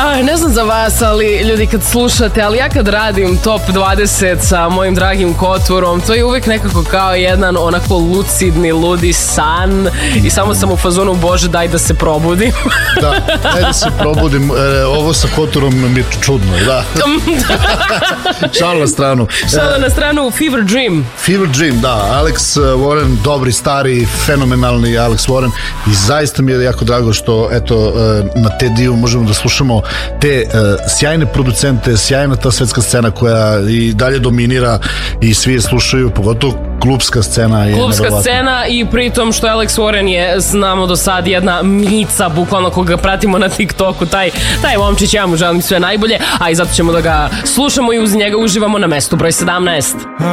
Ne znam za vas, ali ljudi kad slušate, ali ja kad radim top 20 sa mojim dragim Koturom, to je uvijek nekako kao jedan onako lucidni, ludi san i samo sam u fazonu, Bože, daj da se probudim. Da, daj da se probudim. Ovo sa Koturom mi je čudno, da. Šal na stranu. Šal na stranu, Fever Dream. Fever Dream, da. Alex Warren, dobri, stari, fenomenalni Alex Warren i zaista mi je jako drago što eto na TED-u možemo da slušamo te sjajne producente, sjajna ta svetska scena koja i dalje dominira i svi je slušaju, pogotovo klubska scena je klubska scena i pritom što Alex Warren je, znamo do sad, jedna mica, bukvalno koga pratimo na TikToku, taj momčić, ja mu želim sve najbolje, a i zato ćemo da ga slušamo i uz njega uživamo na mestu broj 17.